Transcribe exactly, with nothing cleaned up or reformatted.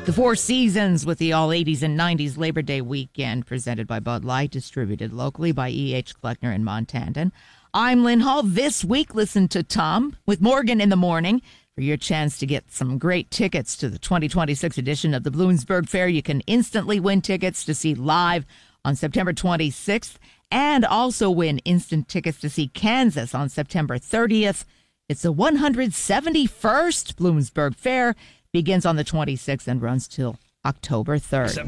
The Four Seasons with the all eighties and nineties Labor Day weekend, presented by Bud Light, distributed locally by E H. Kleckner and Montanton. I'm Lynn Hall. This week, listen to Tom with Morgan in the Morning for your chance to get some great tickets to the twenty twenty-six edition of the Bloomsburg Fair. You can instantly win tickets to see live on September twenty-sixth and also win instant tickets to see Kansas on September thirtieth. It's the one hundred seventy-first Bloomsburg Fair. Begins on the twenty-sixth and runs till October third.